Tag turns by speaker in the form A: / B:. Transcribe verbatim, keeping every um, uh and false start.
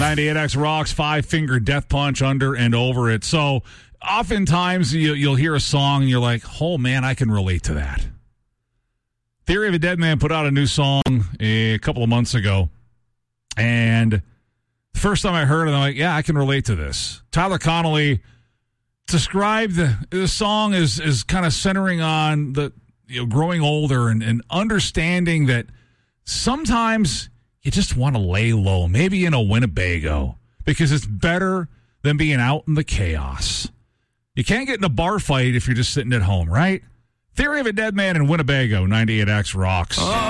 A: ninety-eight X rocks, Five Finger Death Punch, Under and Over It. So oftentimes you, you'll hear a song and you're like, oh man, I can relate to that. Theory of a Dead Man put out a new song a couple of months ago. And the first time I heard it, I'm like, yeah, I can relate to this. Tyler Connolly described the, the song as, as kind of centering on the you know growing older and, and understanding that sometimes you just want to lay low, maybe in a Winnebago, because it's better than being out in the chaos. You can't get in a bar fight if you're just sitting at home, right? Theory of a Dead Man in Winnebago, ninety-eight X rocks. Oh.